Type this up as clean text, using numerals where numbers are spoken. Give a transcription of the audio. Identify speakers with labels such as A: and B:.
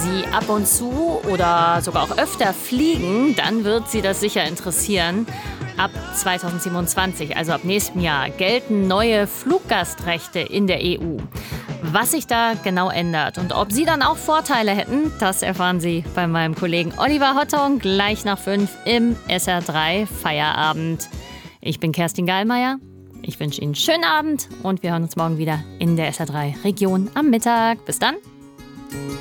A: Sie ab und zu oder sogar auch öfter fliegen, dann wird Sie das sicher interessieren. Ab 2027, also ab nächstem Jahr, gelten neue Fluggastrechte in der EU. Was sich da genau ändert und ob Sie dann auch Vorteile hätten, das erfahren Sie bei meinem Kollegen Oliver Hottung gleich nach 5 im SR3 Feierabend. Ich bin Kerstin Gallmeier. Ich wünsche Ihnen einen schönen Abend und wir hören uns morgen wieder in der SR3 Region am Mittag. Bis dann.